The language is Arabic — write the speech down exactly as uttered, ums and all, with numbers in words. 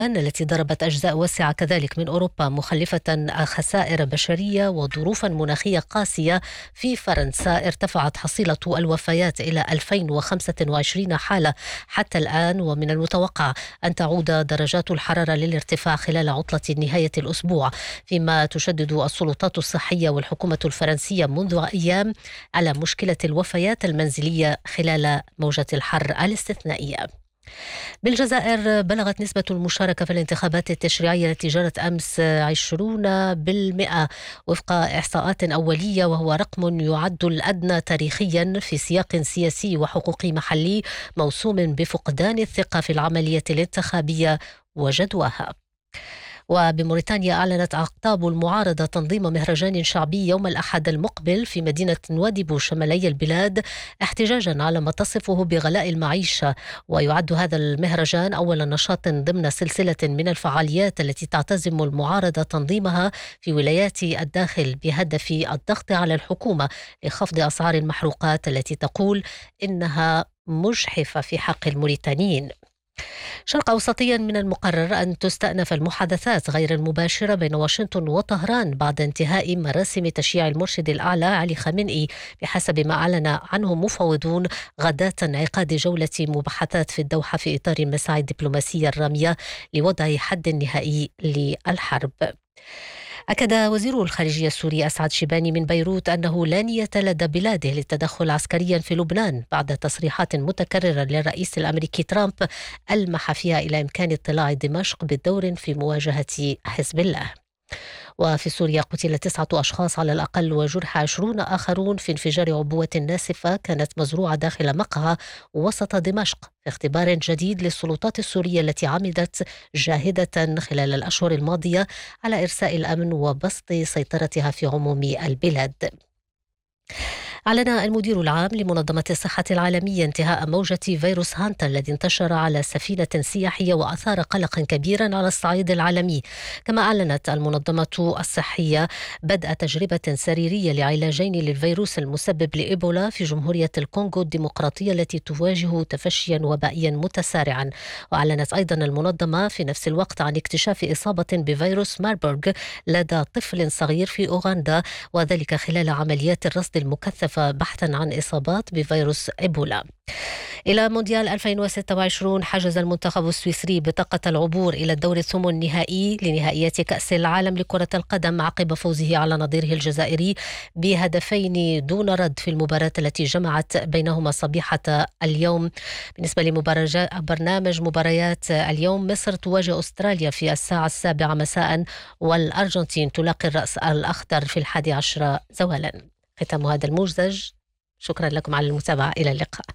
التي ضربت أجزاء واسعة كذلك من أوروبا، مخلفة خسائر بشرية وظروفا مناخية قاسية. في فرنسا ارتفعت حصيلة الوفيات إلى ألفين وخمسة وعشرين حالة حتى الآن، ومن المتوقع أن تعود درجات الحرارة للارتفاع خلال عطلة نهاية الأسبوع، فيما تشدد السلطات الصحية والحكومة الفرنسية منذ أيام على مشكلة الوفيات المنزلية خلال موجة الحر الاستثنائية. بالجزائر بلغت نسبة المشاركة في الانتخابات التشريعية التي جرت أمس عشرون بالمئة وفق إحصاءات أولية، وهو رقم يعد الأدنى تاريخيا في سياق سياسي وحقوقي محلي موسوم بفقدان الثقة في العملية الانتخابية وجدواها. وبموريتانيا أعلنت أقطاب المعارضة تنظيم مهرجان شعبي يوم الأحد المقبل في مدينة نواديبو شمالي البلاد، احتجاجا على ما تصفه بغلاء المعيشة. ويعد هذا المهرجان أول نشاط ضمن سلسلة من الفعاليات التي تعتزم المعارضة تنظيمها في ولايات الداخل بهدف الضغط على الحكومة لخفض أسعار المحروقات التي تقول إنها مجحفة في حق الموريتانيين. شرق أوسطيا، من المقرر أن تستأنف المحادثات غير المباشرة بين واشنطن وطهران بعد انتهاء مراسم تشييع المرشد الأعلى علي خامنئي، بحسب ما أعلن عنه مفوضون غداة انعقاد جولة مباحثات في الدوحة في إطار المساعي الدبلوماسية الرامية لوضع حد نهائي للحرب. أكد وزير الخارجية السوري أسعد شيباني من بيروت أنه لا نية لدى بلاده للتدخل عسكريا في لبنان، بعد تصريحات متكررة للرئيس الأمريكي ترامب ألمح فيها إلى إمكان اطلاع دمشق بدور في مواجهة حزب الله. وفي سوريا قتل تسعة أشخاص على الأقل وجرح عشرون آخرون في انفجار عبوة ناسفة كانت مزروعة داخل مقهى وسط دمشق، في اختبار جديد للسلطات السورية التي عمدت جاهدة خلال الأشهر الماضية على إرساء الأمن وبسط سيطرتها في عموم البلاد. أعلن المدير العام لمنظمة الصحة العالمية انتهاء موجة فيروس هانتا الذي انتشر على سفينة سياحية وأثار قلقا كبيرا على الصعيد العالمي. كما أعلنت المنظمة الصحية بدء تجربة سريرية لعلاجين للفيروس المسبب لإيبولا في جمهورية الكونغو الديمقراطية التي تواجه تفشيا وبائيا متسارعا. وأعلنت أيضا المنظمة في نفس الوقت عن اكتشاف إصابة بفيروس ماربورغ لدى طفل صغير في أوغندا، وذلك خلال عمليات الرصد المكثف بحثا عن إصابات بفيروس إيبولا. إلى مونديال ألفين وستة وعشرين، حجز المنتخب السويسري بطاقة العبور إلى الدور الثمن النهائي لنهائيات كأس العالم لكرة القدم عقب فوزه على نظيره الجزائري بهدفين دون رد في المباراة التي جمعت بينهما صبيحة اليوم. بالنسبة لبرنامج مباريات اليوم، مصر تواجه أستراليا في الساعة السابعة مساء، والأرجنتين تلاقي الرأس الأخضر في الحادي عشر زوالا. ختام هذا الموجز. شكرا لكم على المتابعة، إلى اللقاء.